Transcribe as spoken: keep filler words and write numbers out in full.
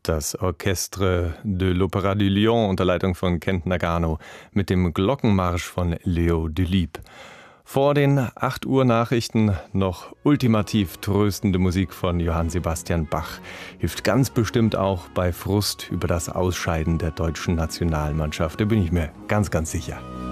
Das Orchestre de l'Opéra du Lion unter Leitung von Kent Nagano mit dem Glockenmarsch von Leo Delibes. Vor den acht Uhr Nachrichten noch ultimativ tröstende Musik von Johann Sebastian Bach. Hilft ganz bestimmt auch bei Frust über das Ausscheiden der deutschen Nationalmannschaft. Da bin ich mir ganz, ganz sicher.